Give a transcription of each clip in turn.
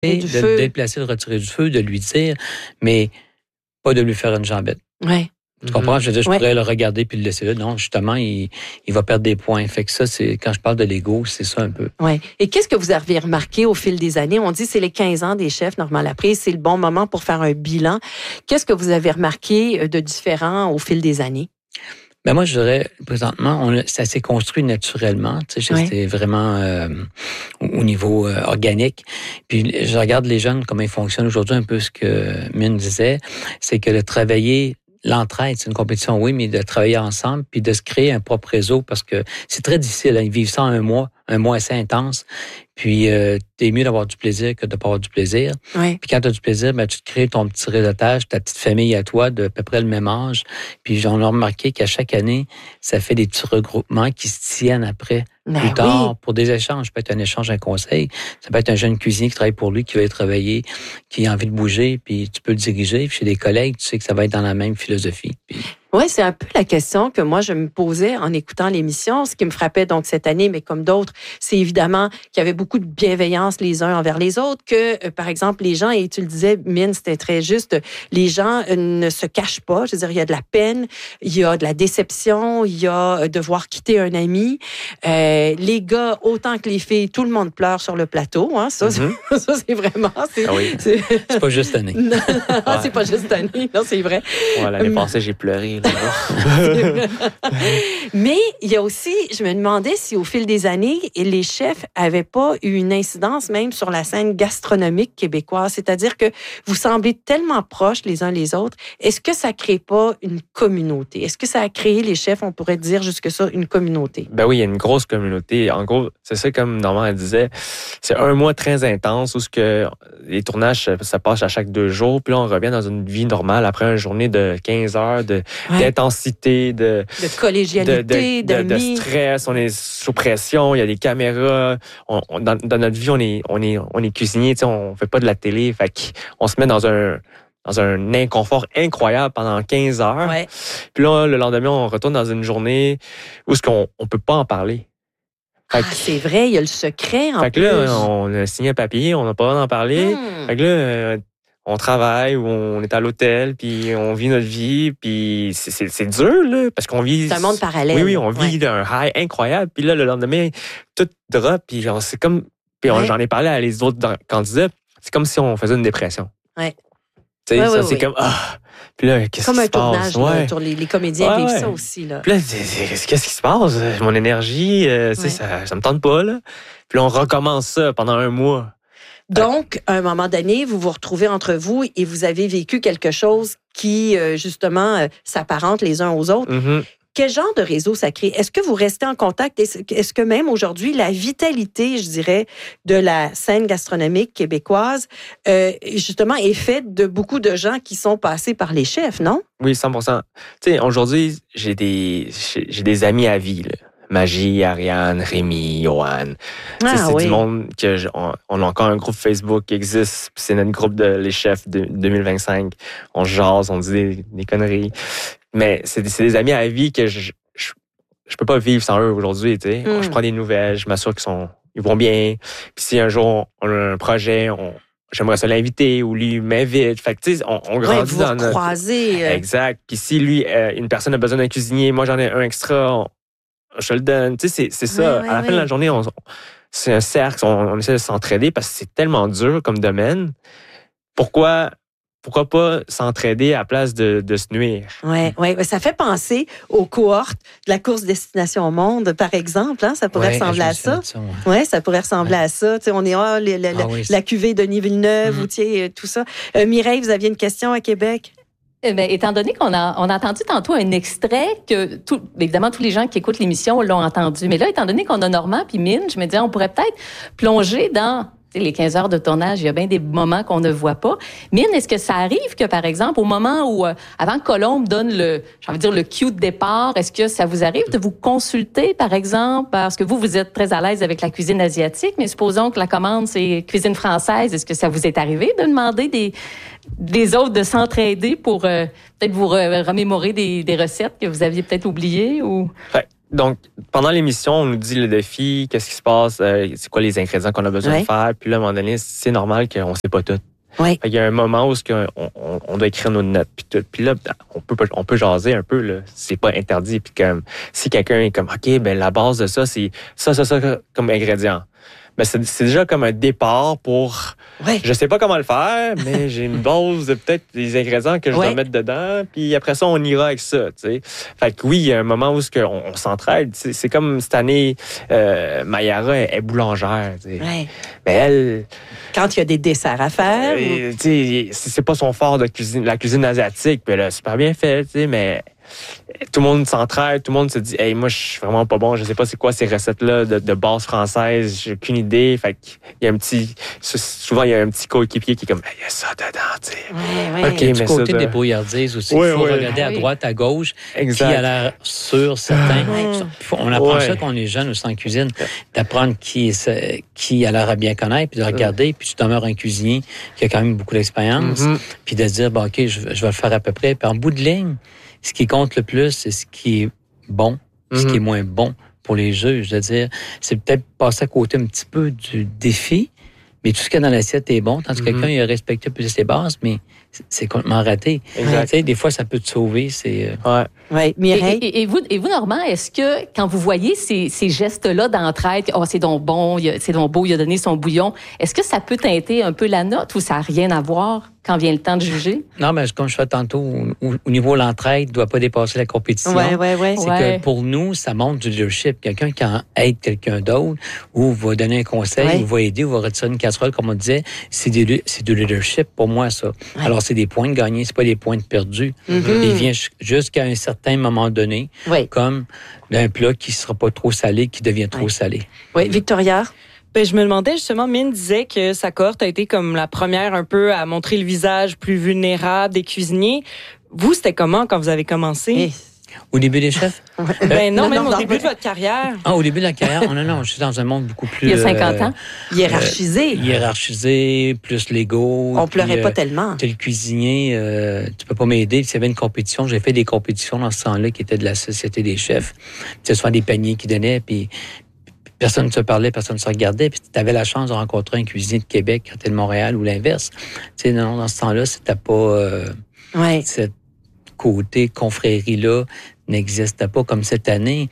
de déplacer, de retirer du feu, de lui dire, mais pas de lui faire une jambette. Oui. Tu comprends? Je veux dire, je pourrais le regarder puis le laisser là. Non, justement, il va perdre des points. Fait que ça, c'est quand je parle de l'ego, c'est ça un peu. Oui. Et qu'est-ce que vous avez remarqué au fil des années? On dit que c'est les 15 ans des chefs, Normand Laprise. C'est le bon moment pour faire un bilan. Qu'est-ce que vous avez remarqué de différent au fil des années? Ben moi, je dirais, présentement, ça s'est construit naturellement. Tu sais, c'était vraiment au niveau organique. Puis je regarde les jeunes, comment ils fonctionnent aujourd'hui, un peu ce que Mine disait, c'est que de travailler l'entraide, c'est une compétition, oui, mais de travailler ensemble, puis de se créer un propre réseau, parce que c'est très difficile. Ils vivent ça en un mois assez intense. Puis, t'es mieux d'avoir du plaisir que de pas avoir du plaisir. Oui. Puis quand tu as du plaisir, ben, tu te crées ton petit réseautage, ta petite famille à toi de à peu près le même âge. Puis, on a remarqué qu'à chaque année, ça fait des petits regroupements qui se tiennent après. Plus tard, pour des échanges. Ça peut être un échange, un conseil. Ça peut être un jeune cuisinier qui travaille pour lui, qui veut travailler, qui a envie de bouger, puis tu peux le diriger. Puis chez des collègues, tu sais que ça va être dans la même philosophie. Puis... Oui, c'est un peu la question que moi, je me posais en écoutant l'émission. Ce qui me frappait donc cette année, mais comme d'autres, c'est évidemment qu'il y avait beaucoup de bienveillance les uns envers les autres, que, par exemple, les gens, et tu le disais, Mine, c'était très juste, les gens ne se cachent pas. Je veux dire, il y a de la peine, il y a de la déception, il y a devoir quitter un ami. Les gars, autant que les filles, tout le monde pleure sur le plateau. Hein, ça, ça, c'est vraiment... C'est pas juste année. Non, c'est pas juste année. Non, c'est vrai. Ouais, l'année passée, j'ai pleuré. Mais il y a aussi, je me demandais si au fil des années, les chefs n'avaient pas eu une incidence même sur la scène gastronomique québécoise. C'est-à-dire que vous semblez tellement proches les uns les autres. Est-ce que ça ne crée pas une communauté? Est-ce que ça a créé, les chefs, on pourrait dire jusque ça, une communauté? Ben oui, il y a une grosse communauté. En gros, c'est ça, comme Normand elle disait, c'est un mois très intense où les tournages, ça passe à chaque 2 jours. Puis là, on revient dans une vie normale après une journée de 15 heures d'intensité, de collégialité, de stress. On est sous pression, il y a des caméras. Dans notre vie, on est cuisinier, on fait pas de la télé. Fait qu'on se met dans un inconfort incroyable pendant 15 heures. Ouais. Puis là, le lendemain, on retourne dans une journée où on peut pas en parler. C'est vrai, il y a le secret en plus. Fait que là, on a signé un papier, on n'a pas le droit d'en parler. Fait que là, on travaille ou on est à l'hôtel, puis on vit notre vie, puis c'est dur, là, parce qu'on vit... C'est un monde parallèle. Oui, on vit un high incroyable, puis là, le lendemain, tout drop, puis c'est comme... Puis j'en ai parlé à les autres candidats, c'est comme si on faisait une dépression. Ouais. Tu sais, c'est comme... Puis là, qu'est-ce qui se passe? Comme un tournage, là, les comédiens vivent ça aussi, là. Puis là, qu'est-ce qui se passe? Mon énergie, ça me tente pas, là. Puis là, on recommence ça pendant un mois. Donc, à un moment donné, vous vous retrouvez entre vous et vous avez vécu quelque chose qui, justement, s'apparente les uns aux autres. Mm-hmm. Quel genre de réseau ça crée? Est-ce que vous restez en contact? Est-ce que même aujourd'hui, la vitalité, je dirais, de la scène gastronomique québécoise, justement, est faite de beaucoup de gens qui sont passés par les chefs, non? Oui, 100%. Tu sais, aujourd'hui, j'ai des amis à vie, là. Magie, Ariane, Rémi, Johan. C'est du monde on a encore un groupe Facebook qui existe. C'est notre groupe de les chefs de 2025. On jase, on dit des conneries. Mais c'est des amis à vie que je peux pas vivre sans eux aujourd'hui. Tu sais, je prends des nouvelles, je m'assure ils vont bien. Puis si un jour on a un projet, j'aimerais ça l'inviter ou lui m'invite. Fait que tu sais, on grandit dans notre croisez. Exact. Puis si lui une personne a besoin d'un cuisinier, moi j'en ai un extra. Je le donne. Tu sais, c'est ça. À la fin de la journée, c'est un cercle. On essaie de s'entraider parce que c'est tellement dur comme domaine. Pourquoi pas s'entraider à la place de se nuire? Oui. Ça fait penser aux cohortes de la course Destination Monde, par exemple. Hein? Ça pourrait ressembler à ça. Oui, ça pourrait ressembler à ça. Tu sais, on est la cuvée de Denis Villeneuve, ou tout ça. Mireille, vous aviez une question à Québec? Étant donné qu'on a entendu tantôt un extrait que évidemment tous les gens qui écoutent l'émission l'ont entendu, mais là étant donné qu'on a Normand puis Mine, je me disais on pourrait peut-être plonger dans les 15 heures de tournage, il y a bien des moments qu'on ne voit pas. Mine, est-ce que ça arrive que, par exemple, au moment où, avant que Colombe donne le cue de départ, est-ce que ça vous arrive de vous consulter, par exemple, parce que vous êtes très à l'aise avec la cuisine asiatique, mais supposons que la commande, c'est cuisine française. Est-ce que ça vous est arrivé de demander des autres de s'entraider pour peut-être vous remémorer des recettes que vous aviez peut-être oubliées ou... Donc, pendant l'émission, on nous dit le défi, qu'est-ce qui se passe, c'est quoi les ingrédients qu'on a besoin de faire. Puis là, à un moment donné, c'est normal qu'on ne sait pas tout. Oui. Il y a un moment où on doit écrire nos notes. Puis là, on peut jaser un peu. Là. C'est pas interdit. Puis comme si quelqu'un est comme, OK, ben la base de ça, c'est ça comme ingrédient. Ben c'est déjà comme un départ pour... Ouais. Je sais pas comment le faire, mais j'ai une base de peut-être des ingrédients que je dois mettre dedans. Puis après ça, on ira avec ça. T'sais. Fait que oui, il y a un moment où on s'entraide. C'est comme cette année, Mayara est boulangère. Ouais. Mais elle... Quand il y a des desserts à faire... C'est pas son fort de la cuisine asiatique. Puis elle a super bien fait, mais... Tout le monde s'entraide, tout le monde se dit hey, moi je suis vraiment pas bon, je sais pas c'est quoi ces recettes-là de base française, j'ai aucune idée. Fait qu'il y a souvent il y a un petit coéquipier qui est comme il y a ça dedans, tu sais. Okay, du côté des brouillardises aussi, il faut regarder à droite, à gauche, qui a l'air sûr, certain. On apprend ça quand on est jeune aussi en cuisine, d'apprendre qui a l'air à bien connaître, puis de regarder, puis tu demeures un cuisinier qui a quand même beaucoup d'expérience, puis de dire OK, je vais le faire à peu près. Puis en bout de ligne, ce qui compte le plus, c'est ce qui est bon, ce qui est moins bon pour les juges. Je veux dire, c'est peut-être passer à côté un petit peu du défi, mais tout ce qu'il y a dans l'assiette est bon, tandis que quelqu'un il a respecté plus ses bases, mais c'est complètement raté. Tu sais, des fois, ça peut te sauver. C'est Ouais. Mireille? Et vous, Normand, est-ce que quand vous voyez ces gestes-là d'entraide, c'est donc bon, c'est donc beau, il a donné son bouillon, est-ce que ça peut teinter un peu la note ou ça n'a rien à voir quand vient le temps de juger? Non, mais comme je fais tantôt, au niveau de l'entraide, ne doit pas dépasser la compétition. Ouais. C'est que pour nous, ça montre du leadership. Quelqu'un qui aide quelqu'un d'autre ou va donner un conseil ou va aider ou va retirer une casserole, comme on disait, c'est du leadership pour moi, ça. Ouais. Alors, c'est des points de gagnés, c'est pas des points de perdus. Il vient jusqu'à un certain moment donné, comme un plat qui sera pas trop salé, qui devient trop salé. Oui, Victoria? Ben, je me demandais justement, Mine disait que sa cohorte a été comme la première un peu à montrer le visage plus vulnérable des cuisiniers. Vous, c'était comment quand vous avez commencé? Au début des chefs? Ben non, même au début de votre carrière. Ah, au début de la carrière? Non, je suis dans un monde beaucoup plus... Il y a 50 ans? Hiérarchisé, plus légaux. On pleurait pas tellement. Tu es le cuisinier, tu peux pas m'aider. S'il y avait une compétition, j'ai fait des compétitions dans ce temps-là qui étaient de la Société des chefs. Ce soit des paniers qui donnaient, puis personne ne se parlait, personne ne se regardait. Puis tu avais la chance de rencontrer un cuisinier de Québec quand tu es de Montréal ou l'inverse. Tu sais, non, dans ce temps-là, c'était pas... cette côté confrérie-là n'existait pas comme cette année.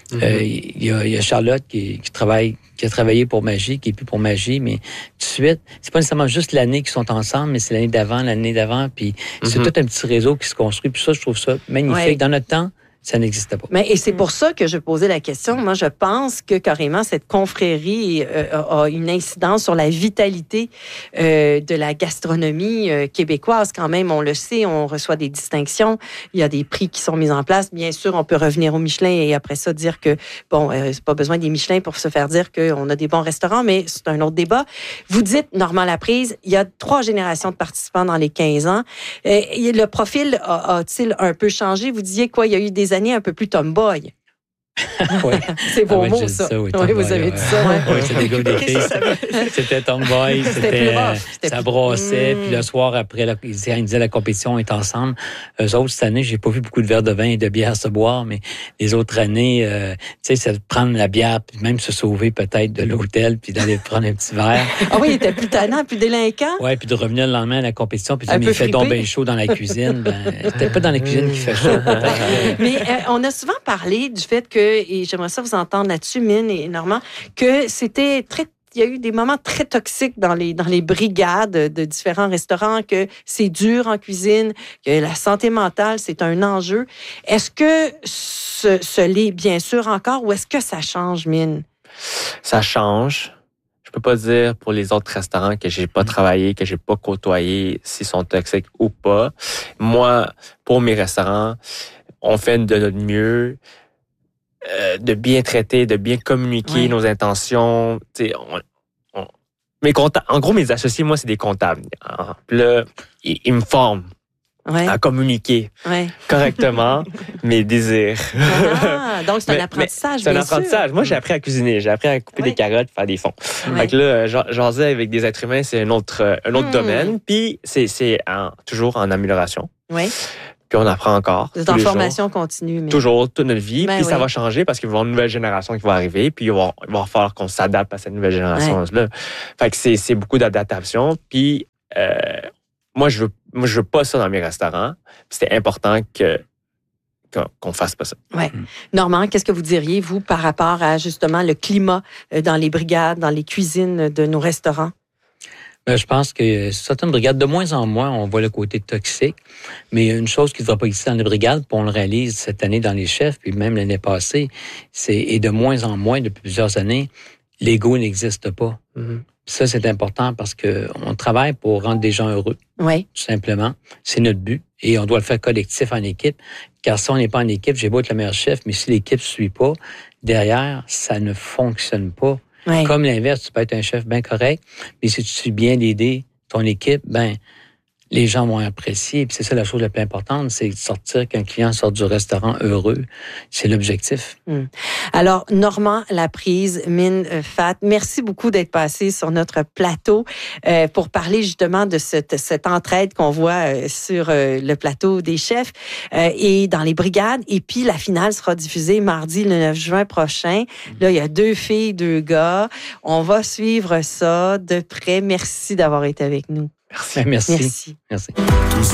Il y a Charlotte qui a travaillé pour Magie, qui est plus pour Magie, mais tout de suite, c'est pas nécessairement juste l'année qu'ils sont ensemble, mais c'est l'année d'avant, puis c'est tout un petit réseau qui se construit. Puis ça, je trouve ça magnifique. Dans notre temps, ça n'existait pas. Et c'est pour ça que je posais la question. Moi, je pense que carrément, cette confrérie a une incidence sur la vitalité de la gastronomie québécoise. Quand même, on le sait, on reçoit des distinctions. Il y a des prix qui sont mis en place. Bien sûr, on peut revenir au Michelin et après ça dire que, c'est pas besoin des Michelin pour se faire dire qu'on a des bons restaurants, mais c'est un autre débat. Vous dites, Normand Laprise, il y a 3 générations de participants dans les 15 ans. Le profil a-t-il un peu changé? Vous disiez quoi? Il y a eu des années un peu plus tomboy. C'est vos mots, ça. Oui, vous avez dit ça. Oui, c'était des gars des filles. C'était tomboy, ça brassait. Puis le soir, après, ils disaient la compétition est ensemble. Eux autres, cette année, j'ai pas vu beaucoup de verres de vin et de bière se boire, mais les autres années, c'est de prendre la bière, puis même se sauver peut-être de l'hôtel, puis d'aller prendre un petit verre. Ah oui, il était plus tannant, plus délinquant. Oui, puis de revenir le lendemain à la compétition, puis de dire, mais il fait donc bien chaud dans la cuisine. C'était pas dans la cuisine qu'il fait chaud. Mais on a souvent parlé du fait que, et j'aimerais ça vous entendre là-dessus, Mine et Normand, que c'était il y a eu des moments très toxiques dans les brigades de différents restaurants, que c'est dur en cuisine, que la santé mentale, c'est un enjeu. Est-ce que ce l'est bien sûr encore ou est-ce que ça change, Mine? Ça change. Je peux pas dire pour les autres restaurants que j'ai pas travaillé, que j'ai pas côtoyé, s'ils sont toxiques ou pas. Moi, pour mes restaurants, on fait de notre mieux. De bien traiter, de bien communiquer nos intentions. En gros, mes associés, moi, c'est des comptables. Puis là, ils me forment à communiquer correctement mes désirs. Donc, c'est un apprentissage, c'est un apprentissage. Moi, j'ai appris à cuisiner. J'ai appris à couper des carottes, faire des fonds. Fait que là, jaser avec des êtres humains, c'est un autre domaine. Puis, c'est toujours en amélioration. Puis on apprend encore. Vous êtes en formation continue. Mais... Toujours, toute notre vie. Ben puis oui. ça va changer parce qu'il va y avoir une nouvelle génération qui va arriver. Puis il va falloir qu'on s'adapte à cette nouvelle génération-là. Fait que c'est beaucoup d'adaptation. Puis moi, je veux pas ça dans mes restaurants. Puis c'est important qu'on fasse pas ça. Oui. Normand, qu'est-ce que vous diriez, vous, par rapport à justement le climat dans les brigades, dans les cuisines de nos restaurants? Je pense que certaines brigades, de moins en moins, on voit le côté toxique. Mais une chose qui ne va pas exister dans les brigades, puis on le réalise cette année dans les chefs, puis même l'année passée, et de moins en moins, depuis plusieurs années, l'ego n'existe pas. Mm-hmm. Ça, c'est important parce qu'on travaille pour rendre des gens heureux. Oui. Tout simplement. C'est notre but. Et on doit le faire collectif en équipe. Car si on n'est pas en équipe, j'ai beau être le meilleur chef, mais si l'équipe ne suit pas, derrière, ça ne fonctionne pas. Oui. Comme l'inverse, tu peux être un chef bien correct, mais si tu suis bien l'aider, ton équipe, les gens vont apprécier. Puis c'est ça la chose la plus importante, c'est de sortir, qu'un client sorte du restaurant heureux. C'est l'objectif. Alors, Normand Laprise, Mine Fat, merci beaucoup d'être passé sur notre plateau pour parler justement de cette entraide qu'on voit sur le plateau des chefs et dans les brigades. Et puis, la finale sera diffusée mardi, le 9 juin prochain. Là, il y a 2 filles, 2 gars. On va suivre ça de près. Merci d'avoir été avec nous. Merci. Merci. Merci.